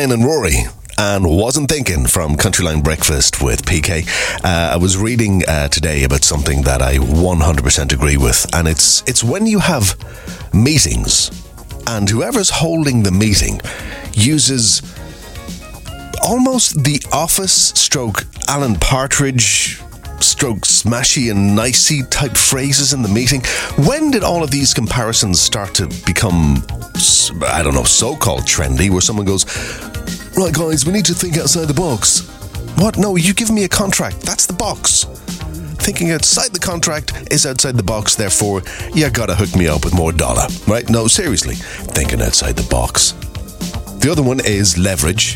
Ryan and Rory. And Wasn't Thinking from Countryline Breakfast with PK. I was reading today about something that I 100% agree with, and it's when you have meetings and whoever's holding the meeting uses almost the Office stroke Alan Partridge stroke Smashy and Nicey type phrases in the meeting. When did all of these comparisons start to become, I don't know, so-called trendy, where someone goes, right guys, we need to think outside the box. What? No, you give me a contract. That's the box. Thinking outside the contract is outside the box, therefore you gotta hook me up with more dollar, right? No, seriously, thinking outside the box. The other one is leverage.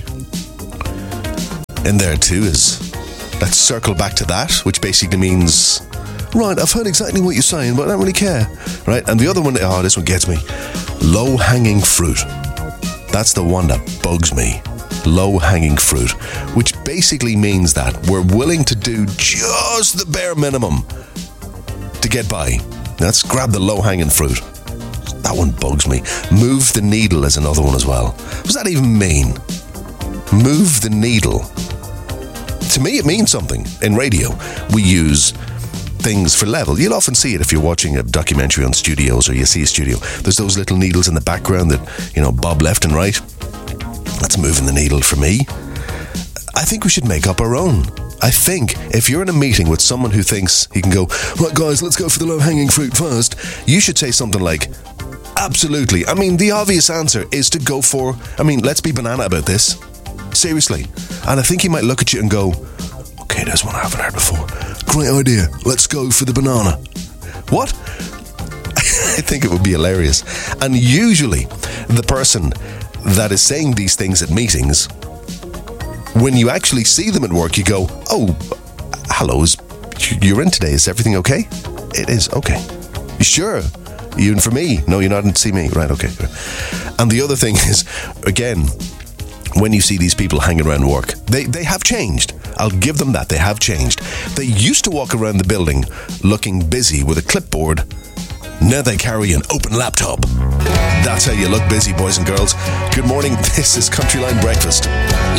In there too is, let's circle back to that, which basically means, right, I've heard exactly what you're saying, but I don't really care, right? And the other one, this one gets me, low-hanging fruit. That's the one that bugs me. Low-hanging fruit, which basically means that we're willing to do just the bare minimum to get by. Let's grab the low-hanging fruit. That one bugs me. Move the needle is another one as well. What does that even mean? Move the needle. To me, it means something. In radio, we use things for level. You'll often see it if you're watching a documentary on studios or you see a studio. There's those little needles in the background that, bob left and right. That's moving the needle for me. I think we should make up our own. I think if you're in a meeting with someone who thinks he can go, right guys, let's go for the low-hanging fruit first, you should say something like, absolutely. I mean, the obvious answer is to go for, let's be banana about this. Seriously. And I think he might look at you and go, okay, there's one I haven't heard before. Great idea. Let's go for the banana. What? I think it would be hilarious. And usually, the person that is saying these things at meetings, when you actually see them at work, you go, oh, hello, you're in today. Is everything okay? It is. Okay. You sure? You in for me? No, you're not in to see me. Right, okay. And the other thing is, again, when you see these people hanging around work, they have changed. I'll give them that. They have changed. They used to walk around the building looking busy with a clipboard. Now they carry an open laptop. That's how you look busy, boys and girls. Good morning. This is Countryline Breakfast.